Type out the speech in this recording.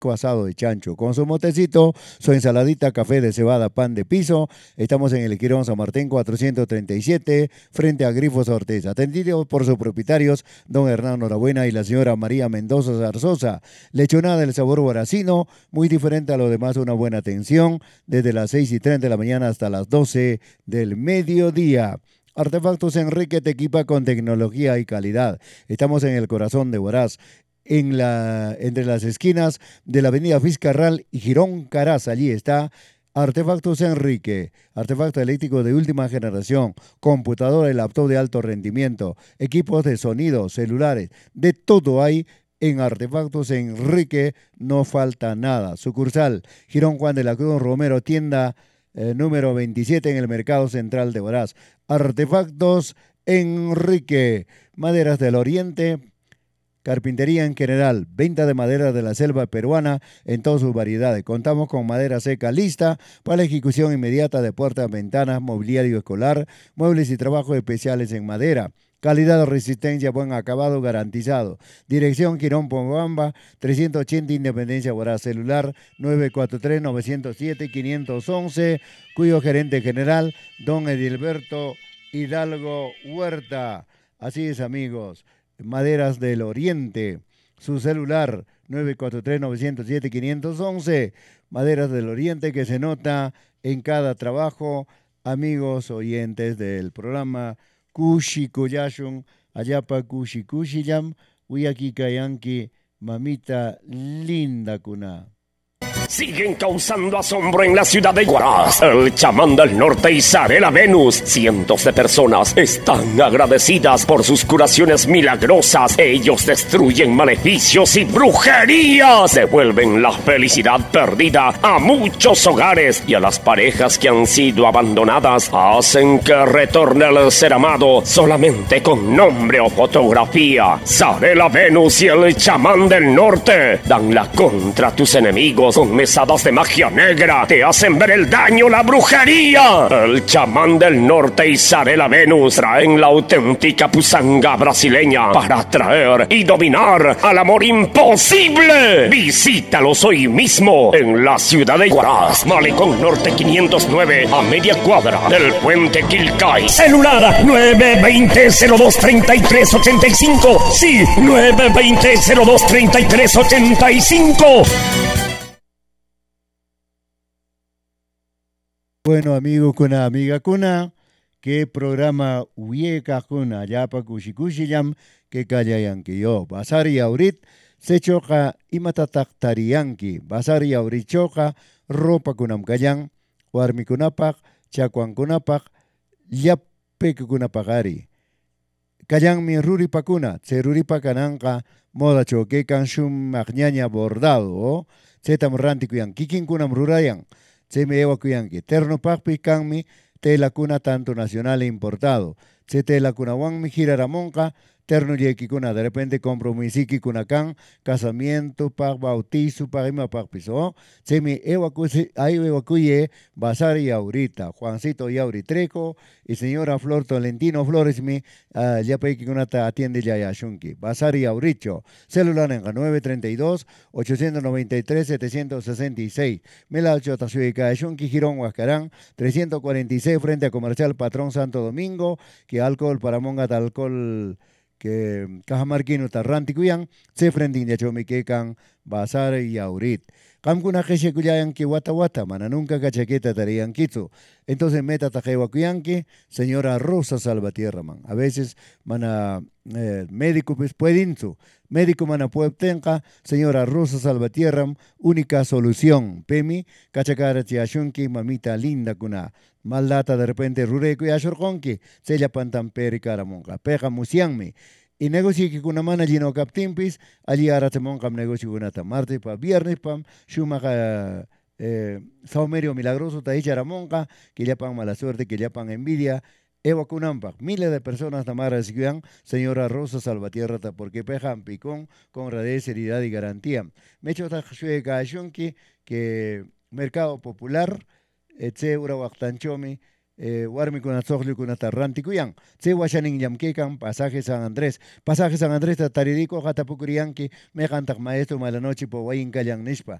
rico asado de chancho con su motecito, su ensaladita, café de cebada, pan de piso. Estamos en el Quirón San Martín 437, frente a Grifos Ortiz. Atendido por sus propietarios, don Hernán Norabuena y la señora María Mendoza Zarzosa. Lechonada del sabor guaracino, muy diferente a lo demás, una buena atención, desde las 6:30 de la mañana hasta las 12 del mediodía. Artefactos Enrique te equipa con tecnología y calidad. Estamos en el corazón de Huaraz, entre las esquinas de la avenida Fiscarral y Girón Caraz. Allí está Artefactos Enrique, artefacto eléctrico de última generación, computadora y laptop de alto rendimiento, equipos de sonido, celulares, de todo hay en Artefactos Enrique, no falta nada. Sucursal, Girón Juan de la Cruz Romero, tienda número 27 en el Mercado Central de Huaraz. Artefactos Enrique, maderas del Oriente, carpintería en general, venta de madera de la selva peruana en todas sus variedades. Contamos con madera seca lista para la ejecución inmediata de puertas, ventanas, mobiliario escolar, muebles y trabajos especiales en madera. Calidad, resistencia, buen acabado garantizado. Dirección Quirón Pomabamba, 380 Independencia Huaraz. Celular 943-907-511, cuyo gerente general, don Edilberto Hidalgo Huerta. Así es, amigos. Maderas del Oriente. Su celular 943-907-511. Maderas del Oriente, que se nota en cada trabajo. Amigos oyentes del programa Kushi Koyashun, Ayapa Kushi Kushiyam, Uyaki Kayanki, mamita linda kuna. Siguen causando asombro en la ciudad de Huaraz. El chamán del norte y Zarela Venus. Cientos de personas están agradecidas por sus curaciones milagrosas. Ellos destruyen maleficios y brujerías. Devuelven la felicidad perdida a muchos hogares y a las parejas que han sido abandonadas. Hacen que retorne el ser amado solamente con nombre o fotografía. Zarela Venus y el chamán del norte dan la contra a tus enemigos con mesadas de magia negra, te hacen ver el daño, la brujería. El chamán del norte y Zarela Venus traen la auténtica pusanga brasileña para atraer y dominar al amor imposible. Visítalos hoy mismo en la ciudad de Huaraz, Malecón Norte 509, a media cuadra del puente Quilcay. Celular 920-023385. Sí, 920-023385. Bueno, amigo kuna, amiga kuna, que programa Uyeka kuna, Yapa Kushikushiyam, que kallayanki yo. Basari aurit, se choca imatatak Basari aurit choca, ropa kunam kayan, warmi kunapak, chakuan kunapak, yape kunapagari. Kayan mi ruri pakuna, se ruri pakananka, moda choque kan shum magñaña bordado, setam ranti kuyan, kikin kunam rurayan. Se me lleva cuyanqui. Terno pakpi kanmi te la cuna tanto nacional e importado. Se te la cuna mi giraramonca, terno yeki kuna. De repente compromisiki kuna kan, casamiento, pak bautizo, pak ima pak piso. Se me evacuye Basari ahorita. Juancito Yauri Treco y señora Flor Tolentino Flores mi ya peki kuna ta atiende ya yashunki. Basari Auricho. Celular en 932-893-766. Mela Chotasuica Yashunki Girón Huascarán 346 frente a Comercial Patrón Santo Domingo. Que alcohol para monga alcohol que Cajamarquino Tarranti Cuyan, se frente de Chomiquecan, Bazar y Aurit. Kamkuna Jeshe Cuyayan que Wata, mana nunca cachaqueta tarían quito. Entonces meta tajewa Cuyanque, señora Rosa Salvatierra, man. A veces, mana médico pues pueden su. Médico mana puebtenca, señora Rosa Salvatierra, única solución. Pemi, cachacara tiashunki, mamita linda kuna. Maldata de repente rureco y ashorconki, sella pantamperi caramonca. Peja musianmi. Y negocio que con una mana lleno captimpis, allí ahora te moncam negocio con ata martes pa viernes pam, shumaca saumerio milagroso ta hecha monca, que ya pan mala suerte, que ya pan envidia, Ewa Kunampa, miles de personas tamara siguian, señora Rosa Salvatierra, porque pejan picón con radez, seriedad y garantía. Me echo que mercado popular, etcétera, Huactanchomi, warmikuna tzoqllikunata rantikuyan. Tse washanin llamkaykan pasaje San Andrés. Pasaje San Andrés taririko qatapukuriyanki meqantaq maestro malanoche po wayin kallan nishpa.